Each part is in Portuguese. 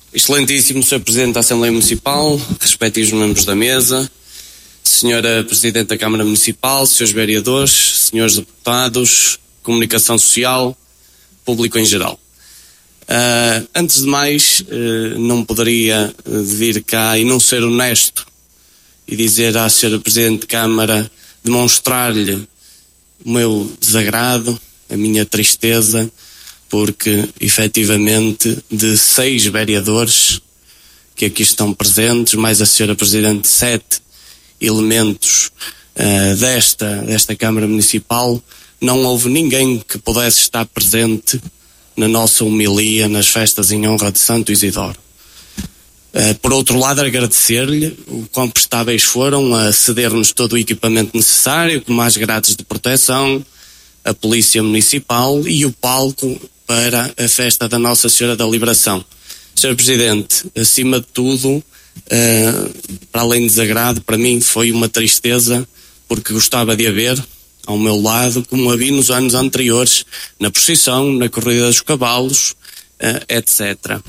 Excelentíssimo Sr. Presidente da Assembleia Municipal, respectivos membros da mesa, Sra. Presidente da Câmara Municipal, Srs. Vereadores, Srs. Deputados, Comunicação Social, público em geral. Antes de mais, não poderia vir cá e não ser honesto e dizer à Sra. Presidente de Câmara, demonstrar-lhe o meu desagrado, a minha tristeza, porque efetivamente de 6 vereadores que aqui estão presentes, mais a Sra. Presidente, 7 elementos desta Câmara Municipal, não houve ninguém que pudesse estar presente na nossa homilia nas festas em honra de Santo Isidoro. Por outro lado, agradecer-lhe o quão prestáveis foram a ceder-nos todo o equipamento necessário, como as grades de proteção, a Polícia Municipal e o palco para a festa da Nossa Senhora da Liberação. Sr. Presidente, acima de tudo, para além de desagrado, para mim foi uma tristeza, porque gostava de haver ao meu lado, como havia nos anos anteriores, na procissão, na corrida dos cavalos, etc.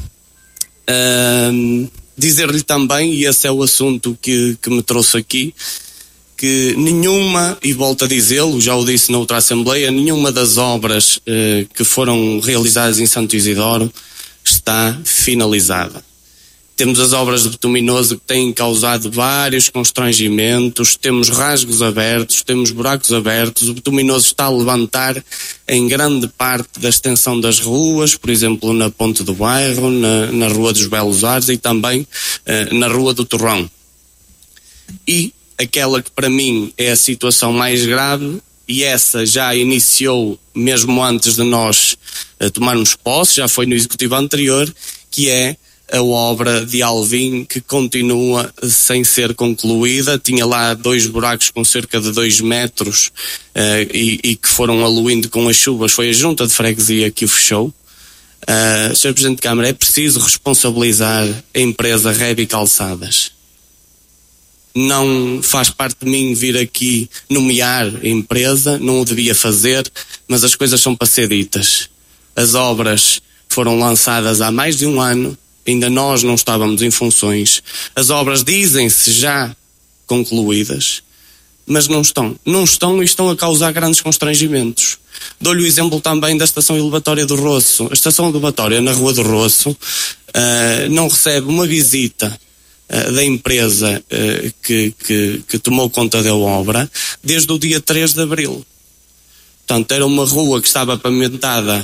Dizer-lhe também, e esse é o assunto que me trouxe aqui, que nenhuma, e volto a dizê-lo, já o disse noutra Assembleia, nenhuma das obras que foram realizadas em Santo Isidoro está finalizada. Temos as obras de betuminoso que têm causado vários constrangimentos, temos rasgos abertos, temos buracos abertos, o betuminoso está a levantar em grande parte da extensão das ruas, por exemplo na Ponte do Bairro, na Rua dos Belos Ares e também na Rua do Torrão. E aquela que para mim é a situação mais grave, e essa já iniciou mesmo antes de nós tomarmos posse, já foi no executivo anterior, que é a obra de Alvim, que continua sem ser concluída. Tinha lá 2 buracos com cerca de 2 metros e que foram aluindo com as chuvas. Foi a junta de freguesia que o fechou. Sr. Presidente de Câmara, é preciso responsabilizar a empresa Rebi Calçadas. Não faz parte de mim vir aqui nomear a empresa, não o devia fazer, mas as coisas são para ser ditas. As obras foram lançadas há mais de 1 ano, ainda nós não estávamos em funções. As obras dizem-se já concluídas, mas não estão. Não estão e estão a causar grandes constrangimentos. Dou-lhe o exemplo também da estação elevatória do Roço. A estação elevatória na Rua do Roço não recebe uma visita da empresa que tomou conta da obra desde o dia 3 de abril. Portanto, era uma rua que estava pavimentada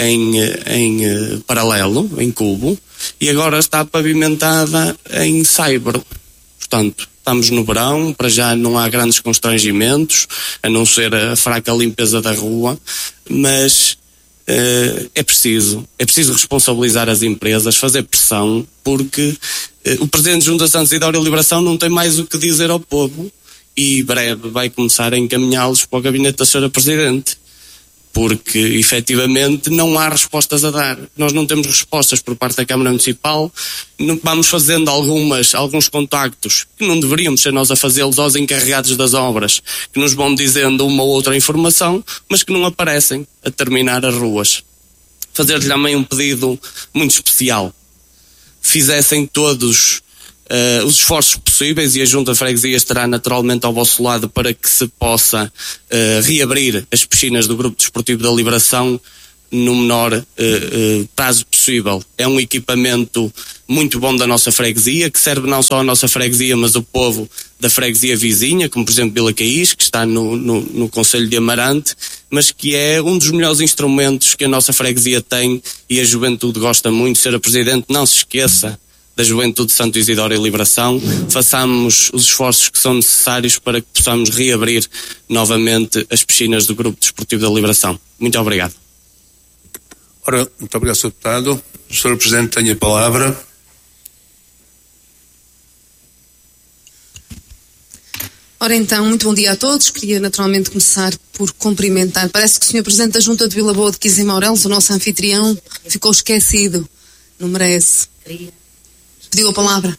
em paralelo, em cubo, e agora está pavimentada em saibro. Portanto, estamos no verão, para já não há grandes constrangimentos, a não ser a fraca limpeza da rua, mas é preciso responsabilizar as empresas, fazer pressão, porque o Presidente Junta Santo Isidoro e Liberação não tem mais o que dizer ao povo e breve vai começar a encaminhá-los para o gabinete da Sra. Presidente, porque efetivamente não há respostas a dar. Nós não temos respostas por parte da Câmara Municipal. Vamos fazendo alguns contactos que não deveríamos ser nós a fazê-los aos encarregados das obras, que nos vão dizendo uma ou outra informação, mas que não aparecem a terminar as ruas. Fazer-lhe também um pedido muito especial. Fizessem todos os esforços possíveis, e a Junta de Freguesia estará naturalmente ao vosso lado para que se possa reabrir as piscinas do Grupo Desportivo da Liberação no menor prazo possível. É um equipamento muito bom da nossa freguesia, que serve não só a nossa freguesia, mas o povo da freguesia vizinha, como por exemplo Vila Caís, que está no concelho de Amarante, mas que é um dos melhores instrumentos que a nossa freguesia tem e a juventude gosta muito. Sra. Presidente, não se esqueça da juventude de Santo Isidoro e Liberação, façamos os esforços que são necessários para que possamos reabrir novamente as piscinas do Grupo Desportivo da Liberação. Muito obrigado. Ora, muito obrigado, Sr. Deputado. O Sr. Presidente tem a palavra. Ora então, muito bom dia a todos. Queria naturalmente começar por cumprimentar. Parece que o Sr. Presidente da Junta de Vila Boa de Quizem Maurelos, o nosso anfitrião, ficou esquecido. Não merece. Pediu a palavra.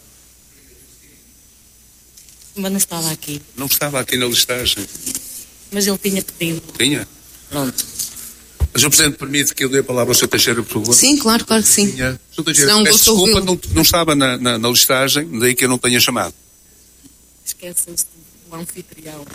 Mas não estava aqui. Não estava aqui na listagem. mas ele tinha pedido. Tinha? Pronto. Mas o Presidente permite que eu dê a palavra ao Sr. Teixeira, por favor? Sim, claro que sim. Sr. Teixeira, peço desculpa, não estava na listagem, daí que eu não tenha chamado. Esquecem-se do anfitrião.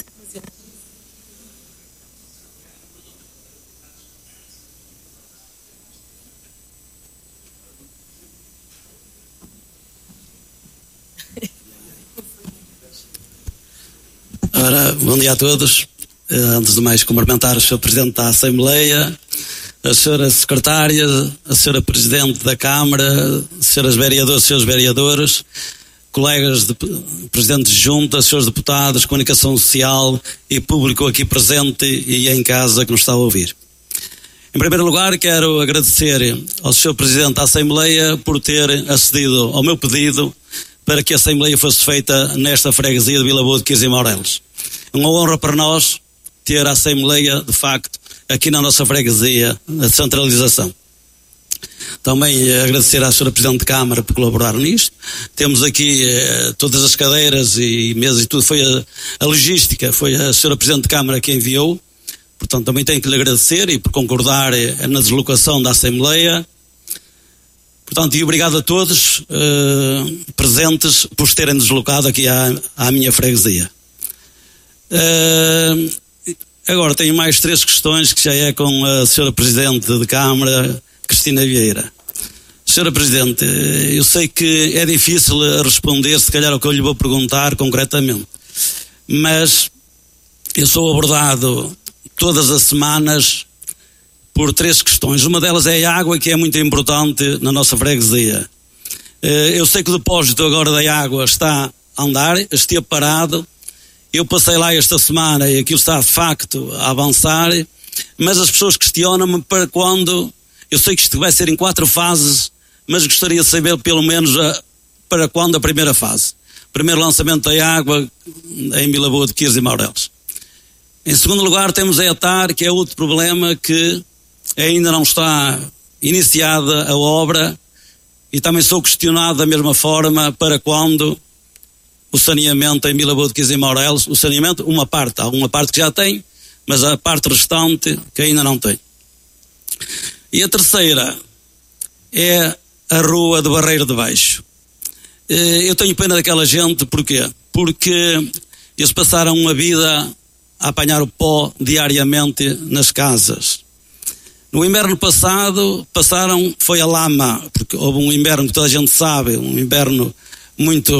Ora, bom dia a todos. Antes de mais, cumprimentar o Sr. Presidente da Assembleia, a Sra. Secretária, a Sra. Presidente da Câmara, Sras. Vereadoras, Srs. Vereadores, colegas de Presidentes de Junta, Srs. Deputados, Comunicação Social e público aqui presente e em casa que nos está a ouvir. Em primeiro lugar, quero agradecer ao Sr. Presidente da Assembleia por ter acedido ao meu pedido para que a Assembleia fosse feita nesta freguesia de Vila Boa de Quis e Moureles. É uma honra para nós ter a Assembleia, de facto, aqui na nossa freguesia, a descentralização. Também agradecer à Sra. Presidente de Câmara por colaborar nisto. Temos aqui todas as cadeiras e mesas e tudo, foi a logística, foi a Sra. Presidente de Câmara que enviou. Portanto, também tenho que lhe agradecer e por concordar na deslocação da Assembleia. Portanto, e obrigado a todos presentes por terem deslocado aqui à minha freguesia. Agora tenho mais 3 questões que já é com a Sra. Presidente de Câmara, Cristina Vieira. Sra. Presidente, eu sei que é difícil responder, se calhar, ao que eu lhe vou perguntar concretamente, mas eu sou abordado todas as semanas por 3 questões. Uma delas é a água, que é muito importante na nossa freguesia. Eu sei que o depósito agora da água está a andar, esteve parado. Eu passei lá esta semana e aquilo está de facto a avançar, mas as pessoas questionam-me para quando. Eu sei que isto vai ser em 4 fases, mas gostaria de saber pelo menos para quando a primeira fase. Primeiro lançamento da água em Vila Boa de Quis e Moureles. Em segundo lugar temos a ETAR, que é outro problema, que ainda não está iniciada a obra, e também sou questionado da mesma forma para quando o saneamento em Vila Boa de Quis e Moureles. O saneamento, há uma parte que já tem, mas a parte restante que ainda não tem. E a terceira é a rua de Barreiro de Baixo. Eu tenho pena daquela gente, porquê? Porque eles passaram uma vida a apanhar o pó diariamente nas casas. No inverno passado foi a lama, porque houve um inverno que toda a gente sabe, um inverno muito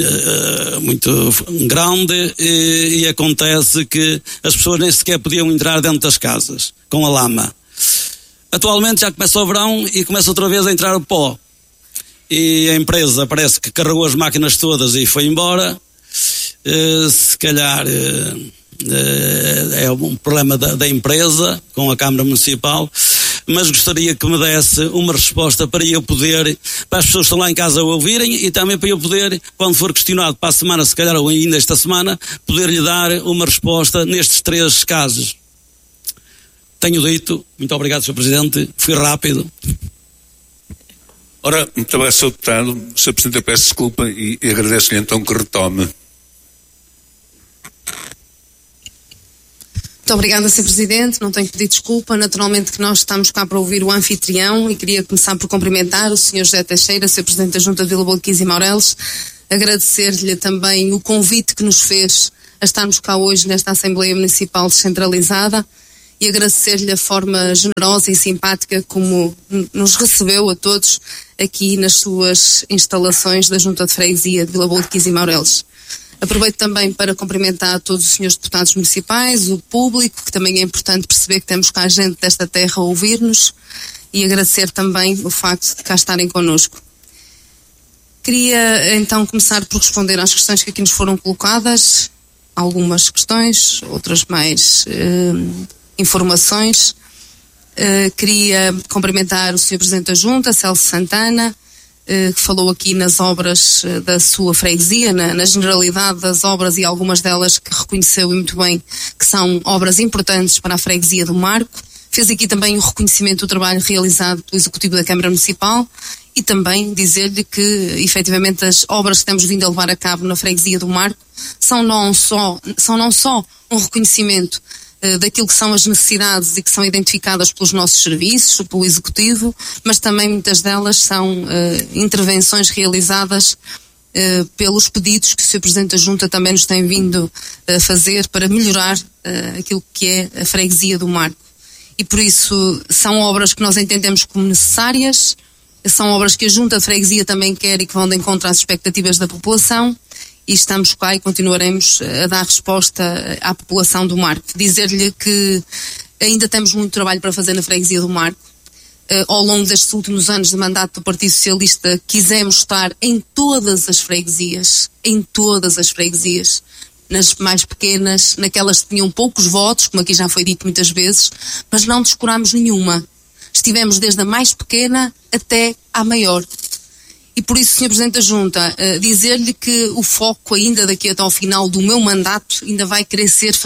grande, e acontece que as pessoas nem sequer podiam entrar dentro das casas com a lama. Atualmente já começa o verão e começa outra vez a entrar o pó, e a empresa parece que carregou as máquinas todas e foi embora. Se calhar é um problema da empresa com a Câmara Municipal, mas gostaria que me desse uma resposta para eu poder, para as pessoas que estão lá em casa a ouvirem, e também para eu poder, quando for questionado para a semana, se calhar ou ainda esta semana, poder-lhe dar uma resposta nestes 3 casos. Tenho dito. Muito obrigado, Sr. Presidente, fui rápido. Ora, muito obrigado, Sr. Deputado. Sr. Presidente, eu peço desculpa e agradeço-lhe então que retome. Muito obrigada, Sr. Presidente. Não tenho que pedir desculpa. Naturalmente que nós estamos cá para ouvir o anfitrião, e queria começar por cumprimentar o Sr. José Teixeira, Sr. Presidente da Junta de Vila Boa de Quis e Moureles. Agradecer-lhe também o convite que nos fez a estarmos cá hoje nesta Assembleia Municipal descentralizada, e agradecer-lhe a forma generosa e simpática como nos recebeu a todos aqui nas suas instalações da Junta de Freguesia de Vila Boa de Quis e Moureles. Aproveito também para cumprimentar todos os senhores deputados municipais, o público, que também é importante perceber que temos cá gente desta terra a ouvir-nos, e agradecer também o facto de cá estarem connosco. Queria então começar por responder às questões que aqui nos foram colocadas, algumas questões, outras mais informações. Queria cumprimentar o Sr. Presidente da Junta, Celso Santana, que falou aqui nas obras da sua freguesia, na generalidade das obras, e algumas delas que reconheceu muito bem que são obras importantes para a freguesia do Marco. Fez aqui também o reconhecimento do trabalho realizado pelo Executivo da Câmara Municipal, e também dizer-lhe que, efetivamente, as obras que temos vindo a levar a cabo na freguesia do Marco são não só um reconhecimento daquilo que são as necessidades e que são identificadas pelos nossos serviços, pelo Executivo, mas também muitas delas são intervenções realizadas pelos pedidos que o Sr. Presidente da Junta também nos tem vindo a fazer para melhorar aquilo que é a freguesia do Marco. E por isso são obras que nós entendemos como necessárias, são obras que a Junta de Freguesia também quer e que vão de encontro às expectativas da população, e estamos cá e continuaremos a dar resposta à população do Marco. Dizer-lhe que ainda temos muito trabalho para fazer na freguesia do Marco. Ao longo destes últimos anos de mandato do Partido Socialista, quisemos estar em todas as freguesias, nas mais pequenas, naquelas que tinham poucos votos, como aqui já foi dito muitas vezes, mas não descurámos nenhuma. Estivemos desde a mais pequena até à maior. E por isso, Sr. Presidente da Junta, dizer-lhe que o foco ainda daqui até ao final do meu mandato ainda vai querer ser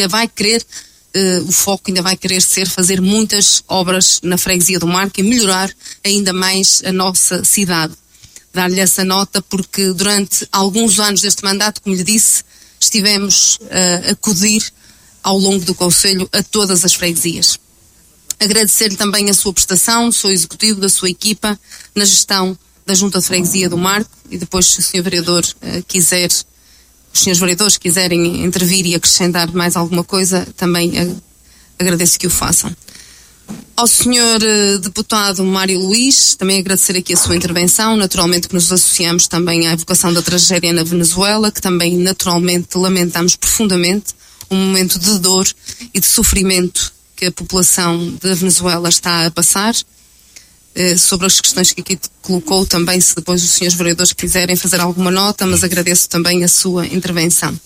fazer muitas obras na freguesia do Marco e melhorar ainda mais a nossa cidade. Dar-lhe essa nota porque durante alguns anos deste mandato, como lhe disse, estivemos a acudir ao longo do Conselho a todas as freguesias. Agradecer-lhe também a sua prestação, do seu Executivo, da sua equipa, na gestão da Junta de Freguesia do Marco, e depois, se o Sr. Vereador os senhores vereadores quiserem intervir e acrescentar mais alguma coisa, também agradeço que o façam. Ao Sr. Deputado Mário Luís, também agradecer aqui a sua intervenção, naturalmente que nos associamos também à evocação da tragédia na Venezuela, que também naturalmente lamentamos profundamente, um momento de dor e de sofrimento que a população da Venezuela está a passar. Sobre as questões que aqui colocou também, se depois os senhores vereadores quiserem fazer alguma nota, mas agradeço também a sua intervenção.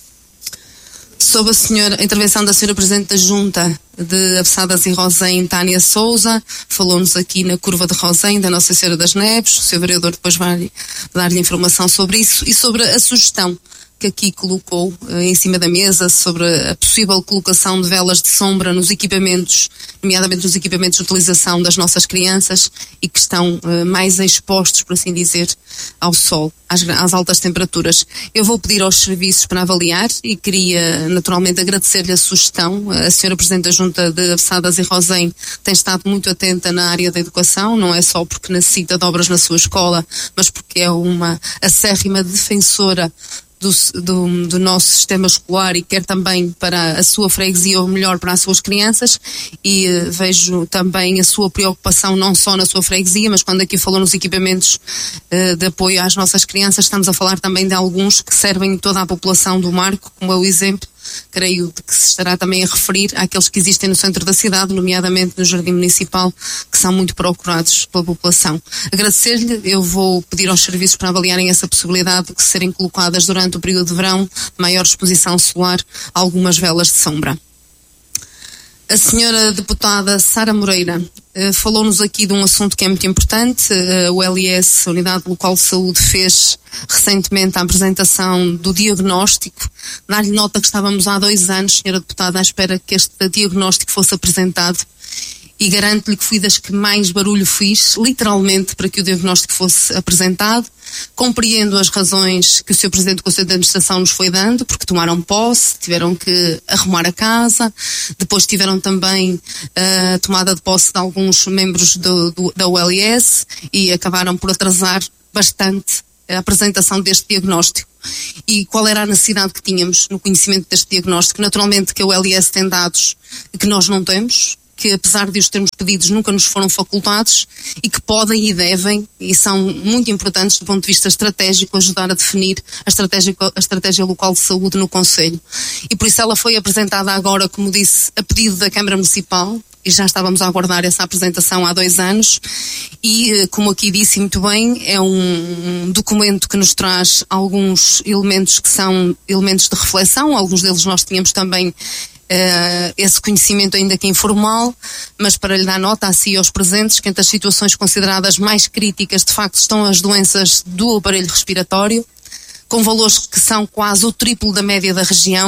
Sobre a intervenção da Sra. Presidente da Junta de Abessadas e Rosém, Tânia Souza, falou-nos aqui na curva de Rosém, da Nossa Senhora das Neves, o Sr. Vereador depois vai dar-lhe informação sobre isso, e sobre a sugestão que aqui colocou em cima da mesa sobre a possível colocação de velas de sombra nos equipamentos, nomeadamente nos equipamentos de utilização das nossas crianças e que estão mais expostos, por assim dizer, ao sol, às altas temperaturas. Eu vou pedir aos serviços para avaliar e queria naturalmente agradecer-lhe a sugestão. A Sra. Presidente da Junta de Abessadas e Rosém tem estado muito atenta na área da educação, não é só porque necessita de obras na sua escola, mas porque é uma acérrima defensora do nosso sistema escolar e quer também para a sua freguesia o melhor para as suas crianças, e vejo também a sua preocupação não só na sua freguesia, mas quando aqui falou nos equipamentos de apoio às nossas crianças, estamos a falar também de alguns que servem toda a população do Marco, como é o exemplo, creio que se estará também a referir àqueles que existem no centro da cidade, nomeadamente no Jardim Municipal, que são muito procurados pela população. Agradecer-lhe, eu vou pedir aos serviços para avaliarem essa possibilidade de serem colocadas durante o período de verão, maior exposição solar, algumas velas de sombra. A senhora deputada Sara Moreira falou-nos aqui de um assunto que é muito importante. O LS, a Unidade Local de Saúde, fez recentemente a apresentação do diagnóstico. Dar-lhe nota que estávamos há 2 anos, senhora deputada, à espera que este diagnóstico fosse apresentado, e garanto-lhe que fui das que mais barulho fiz, literalmente, para que o diagnóstico fosse apresentado. Compreendo as razões que o Sr. Presidente do Conselho de Administração nos foi dando, porque tomaram posse, tiveram que arrumar a casa, depois tiveram também a tomada de posse de alguns membros da ULS e acabaram por atrasar bastante a apresentação deste diagnóstico. E qual era a necessidade que tínhamos no conhecimento deste diagnóstico? Naturalmente que a ULS tem dados que nós não temos, que apesar de os termos pedidos nunca nos foram facultados e que podem e devem, e são muito importantes do ponto de vista estratégico, ajudar a definir a estratégia local de saúde no Conselho. E por isso ela foi apresentada agora, como disse, a pedido da Câmara Municipal, e já estávamos a aguardar essa apresentação há 2 anos, e como aqui disse muito bem, é um documento que nos traz alguns elementos que são elementos de reflexão, alguns deles nós tínhamos também esse conhecimento ainda que informal, mas para lhe dar nota a si e aos presentes que entre as situações consideradas mais críticas de facto estão as doenças do aparelho respiratório, com valores que são quase o triplo da média da região,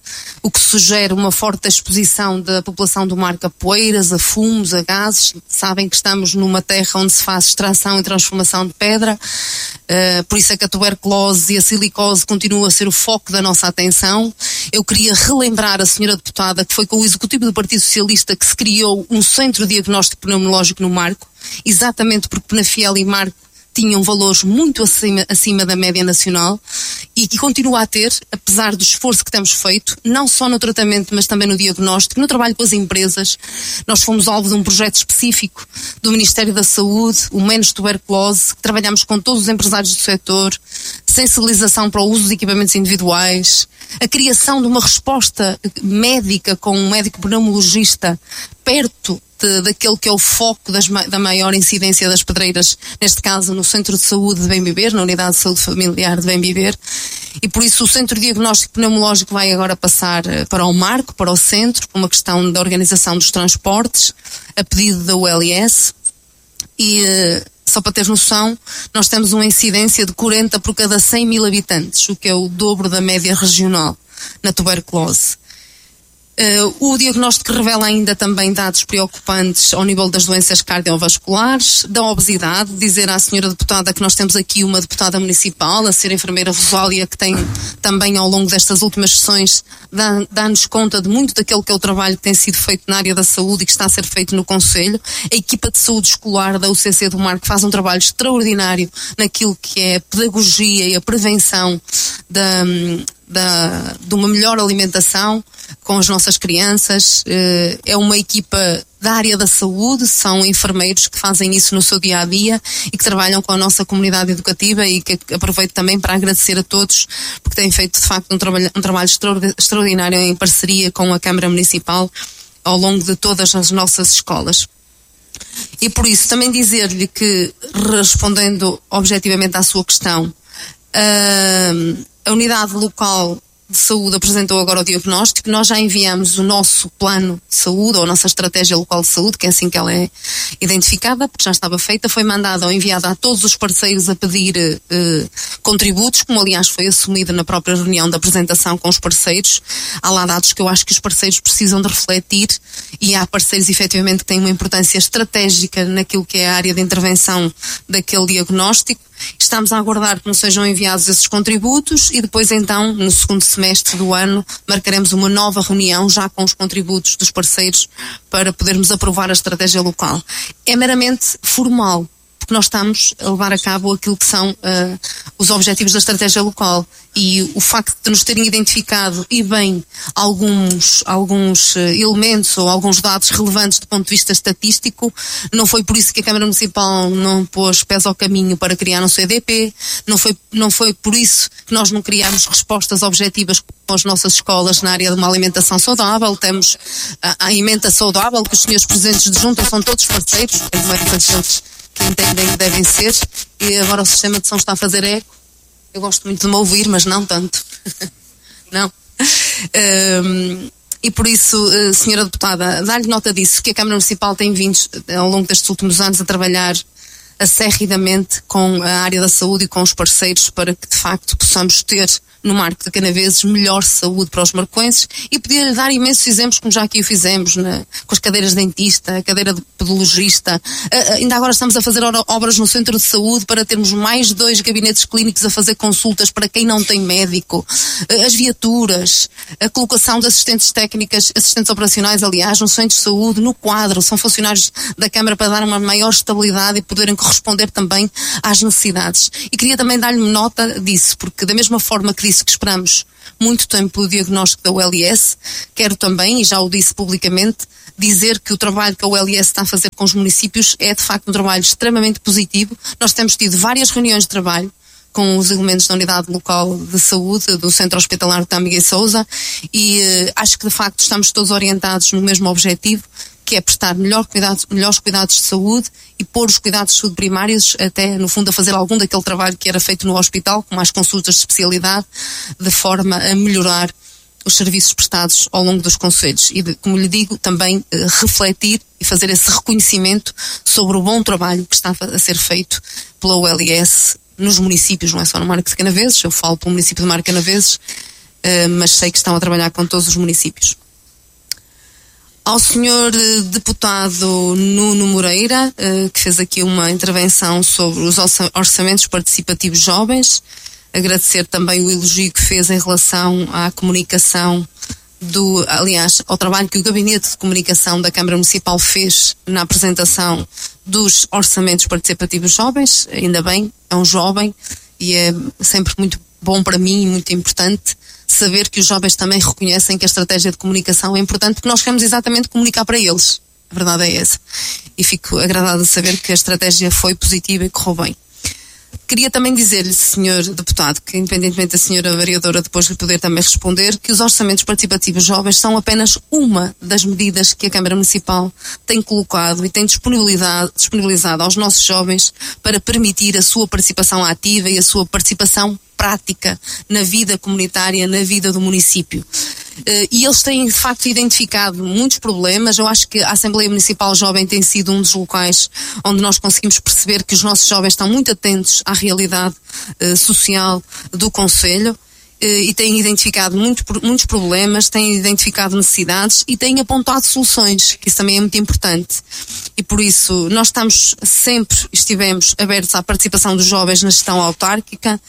o que sugere uma forte exposição da população do Marco a poeiras, a fumos, a gases. Sabem que estamos numa terra onde se faz extração e transformação de pedra, por isso é que a tuberculose e a silicose continuam a ser o foco da nossa atenção. Eu queria relembrar a senhora deputada que foi com o Executivo do Partido Socialista que se criou um centro de diagnóstico pneumológico no Marco, exatamente porque Penafiel e Marco tinham valores muito acima da média nacional e que continua a ter, apesar do esforço que temos feito, não só no tratamento, mas também no diagnóstico, no trabalho com as empresas. Nós fomos alvo de um projeto específico do Ministério da Saúde, o Menos Tuberculose, que trabalhamos com todos os empresários do setor, sensibilização para o uso de equipamentos individuais, a criação de uma resposta médica com um médico pneumologista perto daquele que é o foco da maior incidência das pedreiras, neste caso no Centro de Saúde de Bem-Viver, na Unidade de Saúde Familiar de Bem-Viver, e por isso o Centro de Diagnóstico Pneumológico vai agora passar para o Marco, para o Centro, por uma questão da organização dos transportes, a pedido da ULS, e só para ter noção, nós temos uma incidência de 40 por cada 100 mil habitantes, o que é o dobro da média regional na tuberculose. O diagnóstico revela ainda também dados preocupantes ao nível das doenças cardiovasculares, da obesidade. Dizer à senhora deputada que nós temos aqui uma deputada municipal, a ser a enfermeira Rosália, que tem também ao longo destas últimas sessões dá-nos conta de muito daquele que é o trabalho que tem sido feito na área da saúde e que está a ser feito no Conselho. A equipa de saúde escolar da UCC do Marco faz um trabalho extraordinário naquilo que é a pedagogia e a prevenção de uma melhor alimentação com as nossas crianças. É uma equipa da área da saúde, são enfermeiros que fazem isso no seu dia-a-dia e que trabalham com a nossa comunidade educativa, e que aproveito também para agradecer a todos, porque têm feito de facto um trabalho extraordinário em parceria com a Câmara Municipal ao longo de todas as nossas escolas. E por isso também dizer-lhe que, respondendo objetivamente à sua questão, a Unidade Local de Saúde apresentou agora o diagnóstico. Nós já enviamos o nosso plano de saúde, ou a nossa estratégia local de saúde, que é assim que ela é identificada, porque já estava feita, foi mandada ou enviada a todos os parceiros a pedir contributos, como aliás foi assumido na própria reunião da apresentação com os parceiros. Há lá dados que eu acho que os parceiros precisam de refletir, e há parceiros efetivamente que têm uma importância estratégica naquilo que é a área de intervenção daquele diagnóstico. Estamos a aguardar que nos sejam enviados esses contributos e depois então, no segundo semestre do ano, marcaremos uma nova reunião já com os contributos dos parceiros para podermos aprovar a estratégia local. É meramente formal, porque nós estamos a levar a cabo aquilo que são os objetivos da estratégia local, e o facto de nos terem identificado e bem alguns elementos ou alguns dados relevantes do ponto de vista estatístico, não foi por isso que a Câmara Municipal não pôs pés ao caminho para criar um CDP, não foi por isso que nós não criámos respostas objetivas com as nossas escolas na área de uma alimentação saudável. Temos a emenda saudável, que os senhores presidentes de junta são todos parceiros, que entendem que devem ser, e agora o sistema de som está a fazer eco. Eu gosto muito de me ouvir, mas não tanto. Não. E por isso, senhora deputada, dá-lhe nota disso, que a Câmara Municipal tem vindo ao longo destes últimos anos a trabalhar acerridamente com a área da saúde e com os parceiros para que de facto possamos ter no Marco de Canaveses melhor saúde para os marcoenses, e podia dar imensos exemplos, como já aqui o fizemos, com as cadeiras de dentista, a cadeira de pedologista. Ainda agora estamos a fazer obras no centro de saúde para termos mais 2 gabinetes clínicos a fazer consultas para quem não tem médico, as viaturas, a colocação de assistentes técnicas, assistentes operacionais, aliás, no centro de saúde, no quadro, são funcionários da Câmara para dar uma maior estabilidade e poderem corresponder também às necessidades. E queria também dar-lhe nota disso, porque da mesma forma que disse que esperamos muito tempo pelo diagnóstico da ULS, quero também, e já o disse publicamente, dizer que o trabalho que a ULS está a fazer com os municípios é de facto um trabalho extremamente positivo. Nós temos tido várias reuniões de trabalho com os elementos da Unidade Local de Saúde do Centro Hospitalar de Tâmega e Sousa, e acho que de facto estamos todos orientados no mesmo objetivo, que é prestar melhores cuidados de saúde e pôr os cuidados de saúde primários até, no fundo, a fazer algum daquele trabalho que era feito no hospital, com mais consultas de especialidade, de forma a melhorar os serviços prestados ao longo dos concelhos. E, como lhe digo, também refletir e fazer esse reconhecimento sobre o bom trabalho que está a ser feito pela ULS nos municípios, não é só no Marco de Canaveses, eu falo pelo município de Marco de Canaveses, mas sei que estão a trabalhar com todos os municípios. Ao senhor deputado Nuno Moreira, que fez aqui uma intervenção sobre os orçamentos participativos jovens, agradecer também o elogio que fez em relação à comunicação aliás, ao trabalho que o Gabinete de Comunicação da Câmara Municipal fez na apresentação dos orçamentos participativos jovens. Ainda bem, é um jovem e é sempre muito bom para mim e muito importante saber que os jovens também reconhecem que a estratégia de comunicação é importante, porque nós queremos exatamente comunicar para eles. A verdade é essa. E fico agradada de saber que a estratégia foi positiva e correu bem. Queria também dizer-lhe, senhor deputado, que independentemente da senhora vereadora depois lhe poder também responder, que os orçamentos participativos jovens são apenas uma das medidas que a Câmara Municipal tem colocado e tem disponibilizado aos nossos jovens para permitir a sua participação ativa e a sua participação prática na vida comunitária, na vida do município. E eles têm, de facto, identificado muitos problemas. Eu acho que a Assembleia Municipal Jovem tem sido um dos locais onde nós conseguimos perceber que os nossos jovens estão muito atentos à realidade social do concelho e têm identificado muitos problemas, têm identificado necessidades e têm apontado soluções, que isso também é muito importante. E por isso nós estivemos abertos à participação dos jovens na gestão autárquica.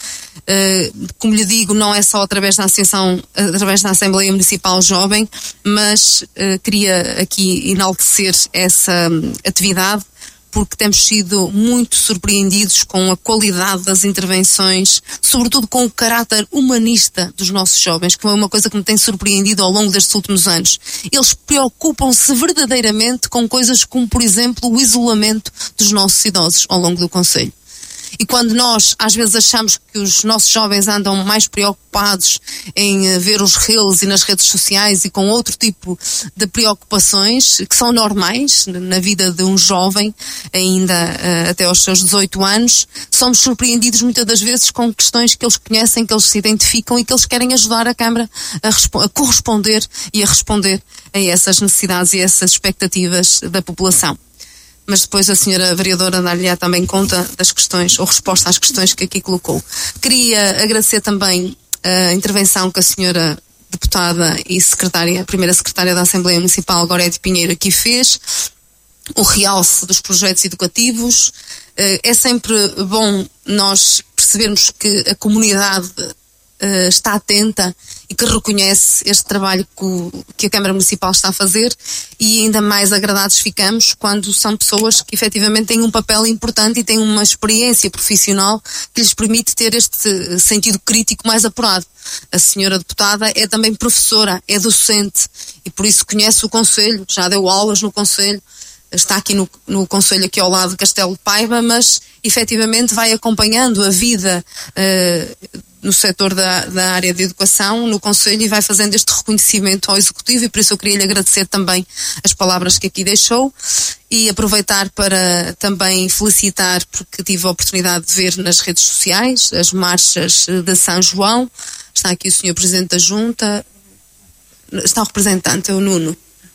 Como lhe digo, não é só através da Assembleia Municipal Jovem, mas queria aqui enaltecer essa atividade, porque temos sido muito surpreendidos com a qualidade das intervenções, sobretudo com o caráter humanista dos nossos jovens, que é uma coisa que me tem surpreendido ao longo destes últimos anos. Eles preocupam-se verdadeiramente com coisas como, por exemplo, o isolamento dos nossos idosos ao longo do concelho. E quando nós, às vezes, achamos que os nossos jovens andam mais preocupados em ver os reels e nas redes sociais e com outro tipo de preocupações que são normais na vida de um jovem, ainda até aos seus 18 anos, somos surpreendidos muitas das vezes com questões que eles conhecem, que eles se identificam e que eles querem ajudar a Câmara a corresponder e a responder a essas necessidades e essas expectativas da população. Mas depois a senhora vereadora dar-lhe também conta das questões, ou resposta às questões que aqui colocou. Queria agradecer também a intervenção que a senhora deputada e primeira secretária da Assembleia Municipal, Gorete Pinheiro, aqui fez, o realce dos projetos educativos. É sempre bom nós percebermos que a comunidade está atenta e que reconhece este trabalho que a Câmara Municipal está a fazer, e ainda mais agradados ficamos quando são pessoas que efetivamente têm um papel importante e têm uma experiência profissional que lhes permite ter este sentido crítico mais apurado. A senhora deputada é também professora, é docente e por isso conhece o concelho, já deu aulas no concelho, está aqui no concelho aqui ao lado de Castelo de Paiva, mas efetivamente vai acompanhando a vida no setor da área de educação no concelho e vai fazendo este reconhecimento ao executivo, e por isso eu queria lhe agradecer também as palavras que aqui deixou e aproveitar para também felicitar, porque tive a oportunidade de ver nas redes sociais as marchas de São João. Está aqui o senhor Presidente da Junta, está o representante, é o Nuno.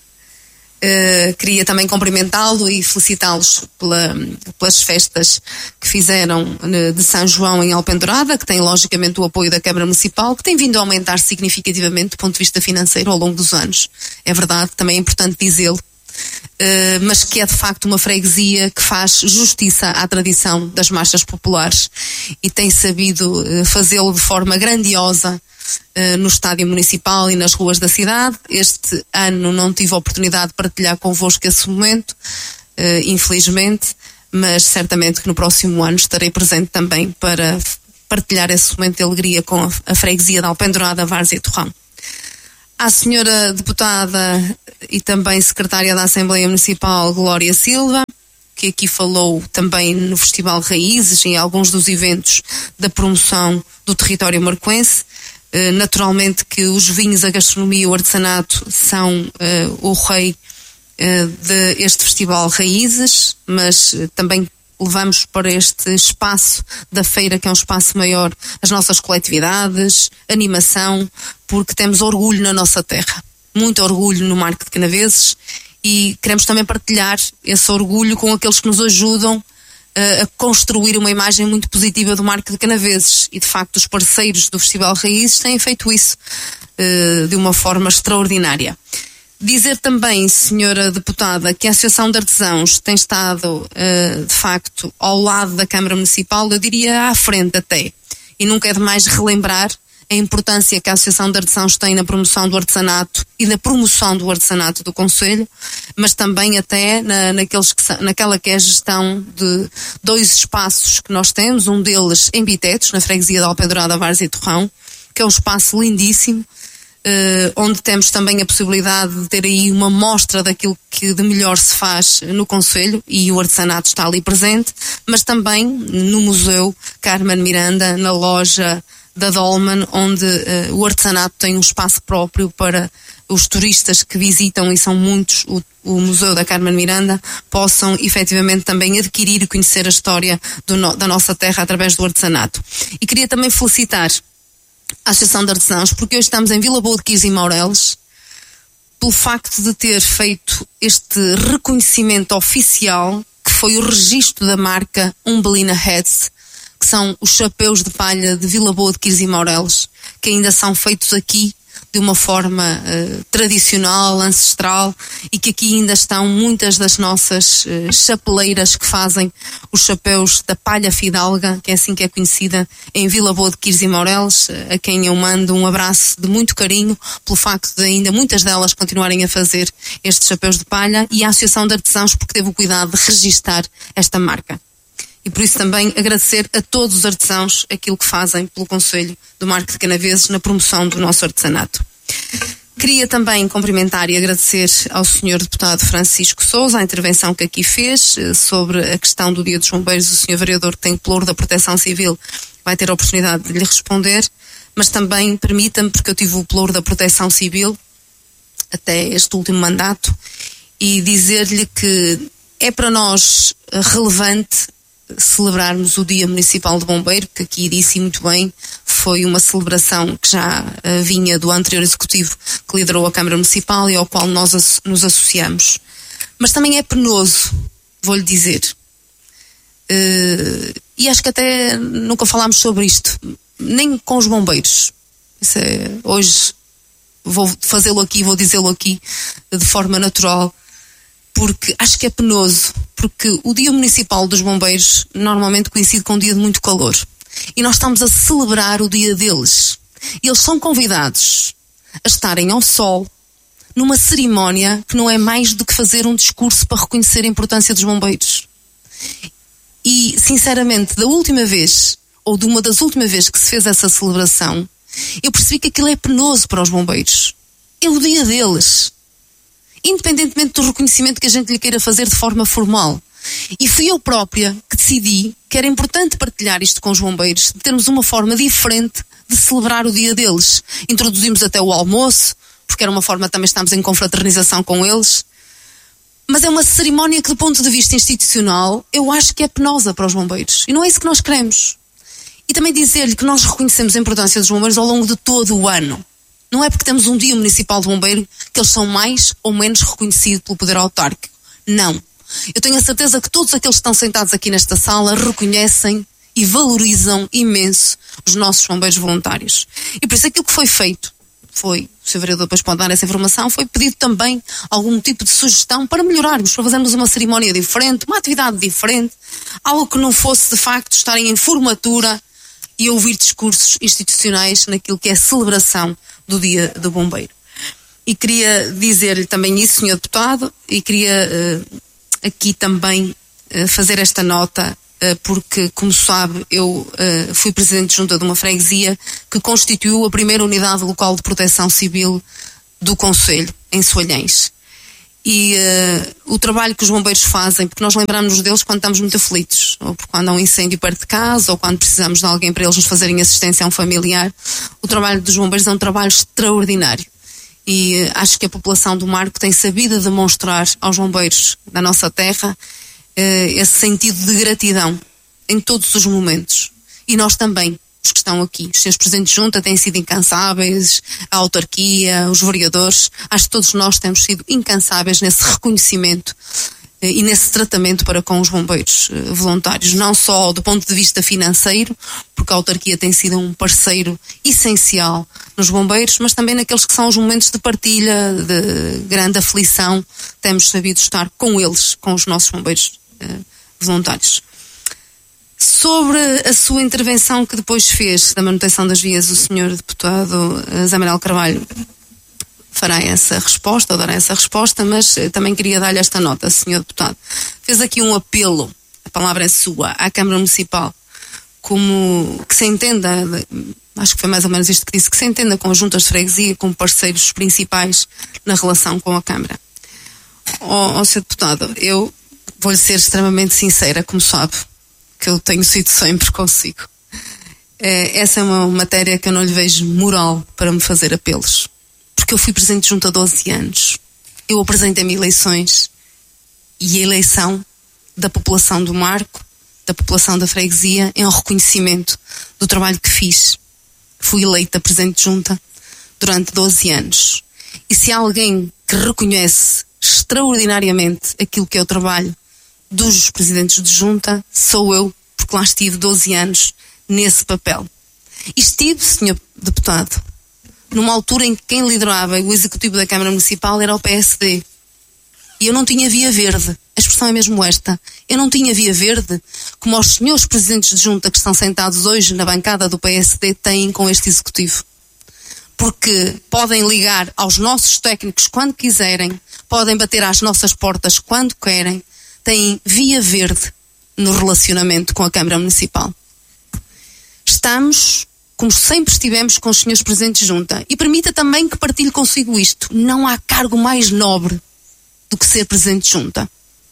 Queria também cumprimentá-lo e felicitá-los pelas festas que fizeram de São João em Alpendurada, que tem logicamente o apoio da Câmara Municipal, que tem vindo a aumentar significativamente do ponto de vista financeiro ao longo dos anos. É verdade, também é importante dizê-lo, mas que é de facto uma freguesia que faz justiça à tradição das marchas populares e tem sabido fazê-lo de forma grandiosa no estádio municipal e nas ruas da cidade. Este ano não tive a oportunidade de partilhar convosco esse momento, infelizmente, mas certamente que no próximo ano estarei presente também para partilhar esse momento de alegria com a freguesia de Alpendurada, Várzea e Torrão. À senhora deputada e também secretária da Assembleia Municipal, Glória Silva, que aqui falou também no Festival Raízes e em alguns dos eventos da promoção do território marcoense. Naturalmente que os vinhos, a gastronomia e o artesanato são o rei deste Festival Raízes, mas também levamos para este espaço da feira, que é um espaço maior, as nossas coletividades, animação, porque temos orgulho na nossa terra, muito orgulho no Marco de Canaveses, e queremos também partilhar esse orgulho com aqueles que nos ajudam a construir uma imagem muito positiva do Marco de Canaveses, e de facto os parceiros do Festival Raízes têm feito isso de uma forma extraordinária. Dizer também, senhora deputada, que a Associação de Artesãos tem estado de facto ao lado da Câmara Municipal, eu diria à frente até, e nunca é demais relembrar a importância que a Associação de Artesãos tem na promoção do artesanato e na promoção do artesanato do Concelho, mas também até naquela que é a gestão de 2 espaços que nós temos, um deles em Bitetos, na freguesia de Alpendurada, Várzea e Torrão, que é um espaço lindíssimo, onde temos também a possibilidade de ter aí uma mostra daquilo que de melhor se faz no Concelho, e o artesanato está ali presente, mas também no Museu Carmen Miranda, na loja da Dolman, onde o artesanato tem um espaço próprio para os turistas que visitam, e são muitos, o Museu da Carmen Miranda, possam efetivamente também adquirir e conhecer a história da nossa terra através do artesanato. E queria também felicitar a Associação de Artesãos, porque hoje estamos em Vila Boa de Quires e Maureles, pelo facto de ter feito este reconhecimento oficial, que foi o registro da marca Umbelina Hats, que são os chapéus de palha de Vila Boa de Quires e Maureles, que ainda são feitos aqui de uma forma tradicional, ancestral, e que aqui ainda estão muitas das nossas chapeleiras que fazem os chapéus da palha fidalga, que é assim que é conhecida em Vila Boa de Quires e Maureles, a quem eu mando um abraço de muito carinho, pelo facto de ainda muitas delas continuarem a fazer estes chapéus de palha, e a Associação de Artesãos porque teve o cuidado de registar esta marca. E por isso também agradecer a todos os artesãos aquilo que fazem pelo Concelho do Marco de Canaveses na promoção do nosso artesanato. Queria também cumprimentar e agradecer ao Sr. Deputado Francisco Sousa a intervenção que aqui fez sobre a questão do Dia dos Bombeiros. O Sr. Vereador que tem o pelouro da Proteção Civil vai ter a oportunidade de lhe responder, mas também permita-me, porque eu tive o pelouro da Proteção Civil até este último mandato, e dizer-lhe que é para nós relevante celebrarmos o Dia Municipal de Bombeiro, que aqui disse muito bem, foi uma celebração que já vinha do anterior executivo que liderou a Câmara Municipal e ao qual nós nos associamos. Mas também é penoso, vou-lhe dizer, e acho que até nunca falámos sobre isto, nem com os bombeiros. Hoje vou fazê-lo aqui, vou dizê-lo aqui de forma natural, porque acho que é penoso, porque o Dia Municipal dos Bombeiros normalmente coincide com um dia de muito calor. E nós estamos a celebrar o dia deles. E eles são convidados a estarem ao sol, numa cerimónia que não é mais do que fazer um discurso para reconhecer a importância dos bombeiros. E, sinceramente, da última vez, ou de uma das últimas vezes que se fez essa celebração, eu percebi que aquilo é penoso para os bombeiros. É o dia deles, independentemente do reconhecimento que a gente lhe queira fazer de forma formal. E fui eu própria que decidi que era importante partilhar isto com os bombeiros, de termos uma forma diferente de celebrar o dia deles. Introduzimos até o almoço, porque era uma forma também estamos em confraternização com eles. Mas é uma cerimónia que, do ponto de vista institucional, eu acho que é penosa para os bombeiros. E não é isso que nós queremos. E também dizer-lhe que nós reconhecemos a importância dos bombeiros ao longo de todo o ano. Não é porque temos um Dia Municipal de Bombeiro que eles são mais ou menos reconhecidos pelo poder autárquico. Não. Eu tenho a certeza que todos aqueles que estão sentados aqui nesta sala reconhecem e valorizam imenso os nossos bombeiros voluntários. E por isso aquilo que foi feito, o Sr. Vereador depois pode dar essa informação, foi pedido também algum tipo de sugestão para melhorarmos, para fazermos uma cerimónia diferente, uma atividade diferente, algo que não fosse de facto estarem em formatura e ouvir discursos institucionais naquilo que é a celebração do Dia do Bombeiro. E queria dizer-lhe também isso, Sr. Deputado, e queria aqui também fazer esta nota, porque, como sabe, eu fui presidente de junta de uma freguesia que constituiu a primeira unidade local de proteção civil do Concelho, em Soalhães. E o trabalho que os bombeiros fazem, porque nós lembramos deles quando estamos muito aflitos, ou quando há um incêndio perto de casa, ou quando precisamos de alguém para eles nos fazerem assistência a um familiar, o trabalho dos bombeiros é um trabalho extraordinário. E acho que a população do Marco tem sabido demonstrar aos bombeiros da nossa terra esse sentido de gratidão em todos os momentos. E nós também, os que estão aqui, os seus presidentes de junta têm sido incansáveis, a autarquia, os vereadores, acho que todos nós temos sido incansáveis nesse reconhecimento e nesse tratamento para com os bombeiros voluntários, não só do ponto de vista financeiro, porque a autarquia tem sido um parceiro essencial nos bombeiros, mas também naqueles que são os momentos de partilha, de grande aflição, temos sabido estar com eles, com os nossos bombeiros voluntários. Sobre a sua intervenção que depois fez da manutenção das vias, o senhor deputado Zé Manuel Carvalho fará essa resposta, ou dará essa resposta, mas também queria dar-lhe esta nota, senhor deputado. Fez aqui um apelo, a palavra é sua, à Câmara Municipal, como que se entenda, acho que foi mais ou menos isto que disse, que se entenda com as juntas de freguesia como parceiros principais na relação com a Câmara. Senhor deputado, eu vou-lhe ser extremamente sincera, como sabe, que eu tenho sido sempre consigo. Essa é uma matéria que eu não lhe vejo moral para me fazer apelos. Porque eu fui presidente junto há 12 anos. Eu apresentei-me eleições e a eleição da população do Marco, da população da freguesia, é um reconhecimento do trabalho que fiz. Fui eleita presidente de junta durante 12 anos. E se há alguém que reconhece extraordinariamente aquilo que é o trabalho dos presidentes de junta, sou eu, porque lá estive 12 anos nesse papel. E estive, senhor deputado, numa altura em que quem liderava o executivo da Câmara Municipal era o PSD. E eu não tinha via verde. A expressão é mesmo esta. Eu não tinha via verde, como os senhores presidentes de junta que estão sentados hoje na bancada do PSD têm com este executivo. Porque podem ligar aos nossos técnicos quando quiserem, podem bater às nossas portas quando querem, têm via verde no relacionamento com a Câmara Municipal. Estamos, como sempre estivemos, com os senhores presidentes de junta. E permita também que partilhe consigo isto. Não há cargo mais nobre do que ser presidente de junta.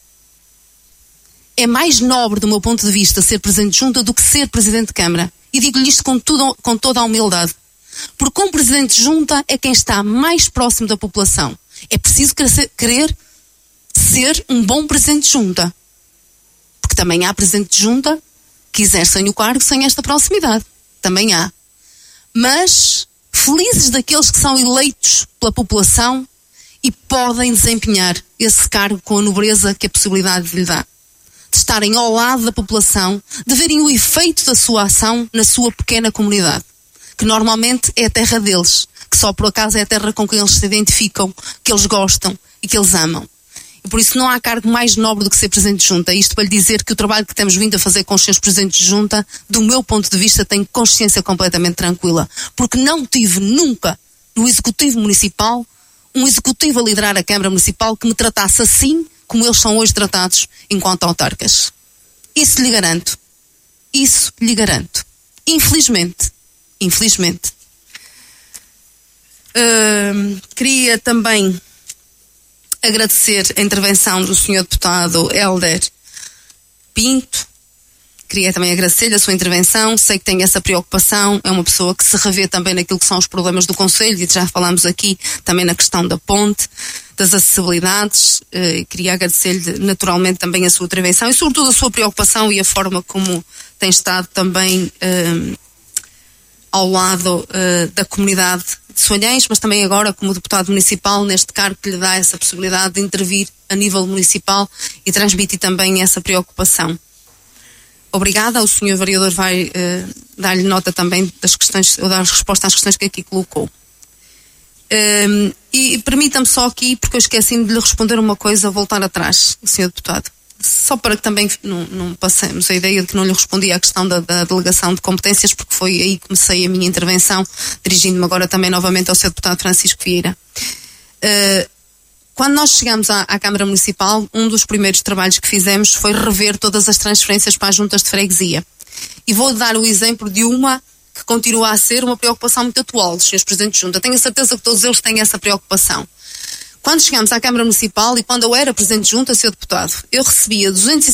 É mais nobre, do meu ponto de vista, ser presidente de junta do que ser presidente de Câmara. E digo-lhe isto com toda a humildade. Porque um presidente de junta é quem está mais próximo da população. É preciso querer ser um bom presidente de junta. Porque também há presidente de junta que exercem o cargo sem esta proximidade. Também há. Mas felizes daqueles que são eleitos pela população e podem desempenhar esse cargo com a nobreza que a possibilidade lhe dá. De estarem ao lado da população, de verem o efeito da sua ação na sua pequena comunidade, que normalmente é a terra deles, que só por acaso é a terra com quem eles se identificam, que eles gostam e que eles amam. E por isso não há cargo mais nobre do que ser presidente de junta. Isto para lhe dizer que o trabalho que temos vindo a fazer com os seus presidentes de junta, do meu ponto de vista, tenho consciência completamente tranquila. Porque não tive nunca no Executivo Municipal um executivo a liderar a Câmara Municipal que me tratasse assim como eles são hoje tratados enquanto autarcas. Isso lhe garanto. Isso lhe garanto. Infelizmente. Queria também agradecer a intervenção do Sr. Deputado Hélder Pinto. Queria também agradecer-lhe a sua intervenção. Sei que tem essa preocupação. É uma pessoa que se revê também naquilo que são os problemas do Conselho, e já falámos aqui também na questão da ponte, das acessibilidades. Queria agradecer-lhe naturalmente também a sua intervenção e sobretudo a sua preocupação e a forma como tem estado também ao lado da comunidade de Soalhães, mas também agora como deputado municipal, neste cargo que lhe dá essa possibilidade de intervir a nível municipal e transmitir também essa preocupação. Obrigada. O Sr. Vereador vai dar-lhe nota também das questões, ou dar resposta às questões que aqui colocou. E permita-me só aqui, porque eu esqueci-me de lhe responder uma coisa, voltar atrás, Sr. Deputado. Só para que também não passemos a ideia de que não lhe respondi à questão da delegação de competências, porque foi aí que comecei a minha intervenção, dirigindo-me agora também novamente ao Sr. Deputado Francisco Vieira. Quando nós chegamos à Câmara Municipal, um dos primeiros trabalhos que fizemos foi rever todas as transferências para as juntas de freguesia. E vou dar o exemplo de uma que continua a ser uma preocupação muito atual dos senhores presidentes de junta. Tenho a certeza que todos eles têm essa preocupação. Quando chegamos à Câmara Municipal e quando eu era presidente de junta, Sr. Deputado, eu recebia 250